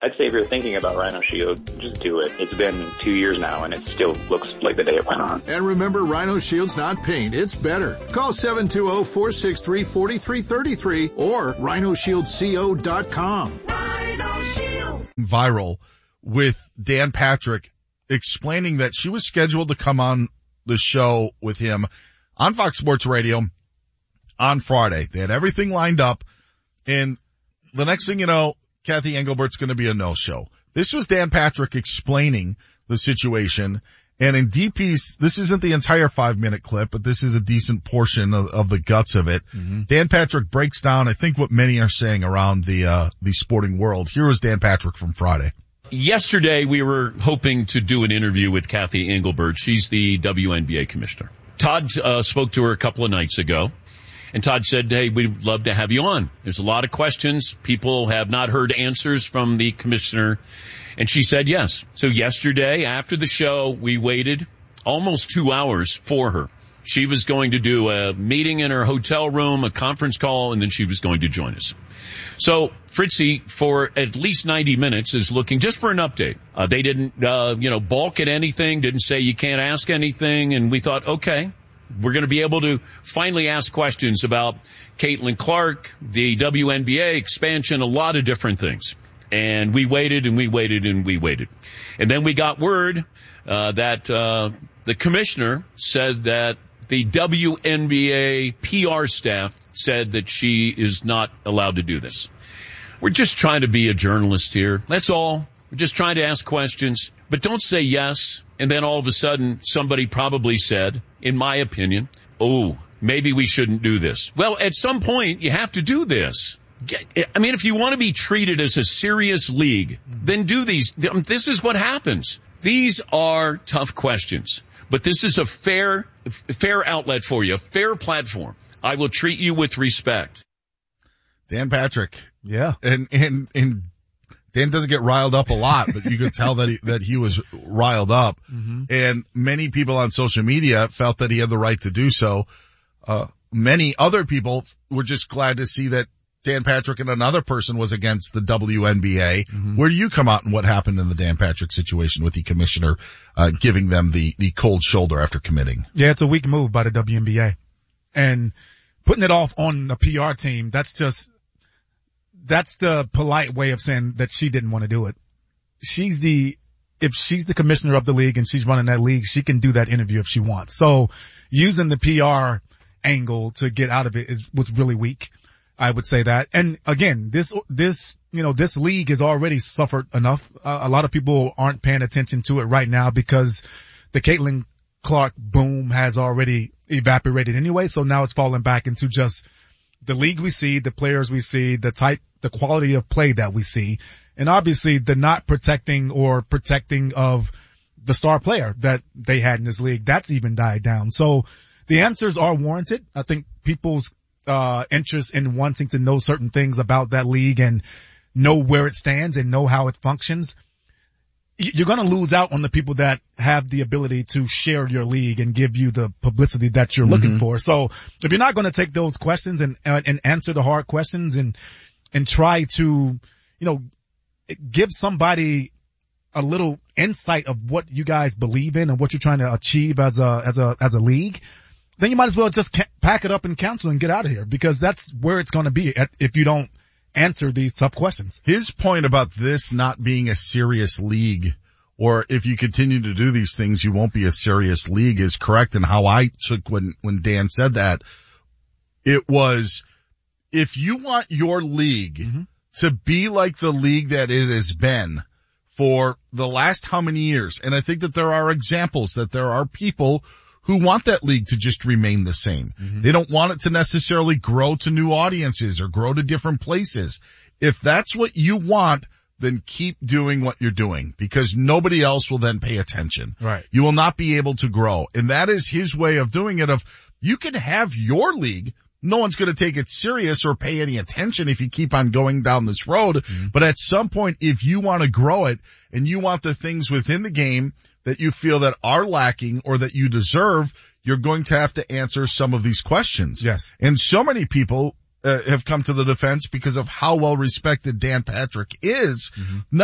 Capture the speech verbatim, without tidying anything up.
I'd say if you're thinking about Rhino Shield, just do it. It's been two years now, and it still looks like the day it went on. And remember, Rhino Shield's not paint, it's better. Call seven two zero, four six three, four three three three or rhino shield co dot com. Rhino Shield. Viral with Dan Patrick explaining that she was scheduled to come on the show with him on Fox Sports Radio on Friday. They had everything lined up, and the next thing you know, Kathy Engelbert's going to be a no-show. This was Dan Patrick explaining the situation, and in D P's, this isn't the entire five-minute clip, but this is a decent portion of, of the guts of it. Mm-hmm. Dan Patrick breaks down, I think, what many are saying around the uh the sporting world. Here was Dan Patrick from Friday. Yesterday, we were hoping to do an interview with Kathy Engelbert. She's the W N B A commissioner. Todd uh, spoke to her a couple of nights ago. And Todd said, hey, we'd love to have you on. There's a lot of questions. People have not heard answers from the commissioner. And she said yes. So yesterday, after the show, we waited almost two hours for her. She was going to do a meeting in her hotel room, a conference call, and then she was going to join us. So Fritzy, for at least ninety minutes, is looking just for an update. Uh, they didn't, uh, you know, balk at anything, didn't say you can't ask anything. And we thought, okay. We're going to be able to finally ask questions about Caitlin Clark, the W N B A expansion, a lot of different things. And we waited and we waited and we waited. And then we got word uh, that uh, the commissioner said that the W N B A P R staff said that she is not allowed to do this. We're just trying to be a journalist here. That's all. We're just trying to ask questions. But don't say yes, and then all of a sudden somebody probably said, in my opinion, oh, maybe we shouldn't do this. Well, at some point, you have to do this. I mean, if you want to be treated as a serious league, then do these. This is what happens. These are tough questions, but this is a fair, fair outlet for you, a fair platform. I will treat you with respect. Dan Patrick. Yeah. And, and, and, Dan doesn't get riled up a lot, but you could tell that he, that he was riled up. Mm-hmm. And many people on social media felt that he had the right to do so. Uh, many other people were just glad to see that Dan Patrick and another person was against the W N B A. Mm-hmm. Where do you come out and what happened in the Dan Patrick situation with the commissioner, uh, giving them the, the cold shoulder after committing? Yeah, it's a weak move by the W N B A. And putting it off on the P R team, that's just, that's the polite way of saying that she didn't want to do it. She's the, if she's the commissioner of the league and she's running that league, she can do that interview if she wants. So using the P R angle to get out of it is, was really weak. I would say that. And again, this, this, you know, this league has already suffered enough. Uh, a lot of people aren't paying attention to it right now because the Caitlin Clark boom has already evaporated anyway. So now it's falling back into just the league we see, the players we see, the type, the quality of play that we see, and obviously the not protecting or protecting of the star player that they had in this league. That's even died down. So the answers are warranted. I think people's uh interest in wanting to know certain things about that league and know where it stands and know how it functions. You're going to lose out on the people that have the ability to share your league and give you the publicity that you're mm-hmm. looking for. So if you're not going to take those questions and, and answer the hard questions and, and try to, you know, give somebody a little insight of what you guys believe in and what you're trying to achieve as a, as a, as a league, then you might as well just pack it up and cancel and get out of here because that's where it's going to be if you don't answer these tough questions. His point about this not being a serious league, or if you continue to do these things, you won't be a serious league, is correct. And how I took when, when Dan said that, it was, if you want your league mm-hmm. to be like the league that it has been for the last how many years, and I think that there are examples that there are people who want that league to just remain the same. Mm-hmm. They don't want it to necessarily grow to new audiences or grow to different places. If that's what you want, then keep doing what you're doing because nobody else will then pay attention. Right. You will not be able to grow. And that is his way of doing it of you can have your league. No one's going to take it serious or pay any attention if you keep on going down this road. Mm-hmm. But at some point, if you want to grow it and you want the things within the game that you feel that are lacking or that you deserve, you're going to have to answer some of these questions. Yes. And so many people uh, have come to the defense because of how well respected Dan Patrick is. Mm-hmm.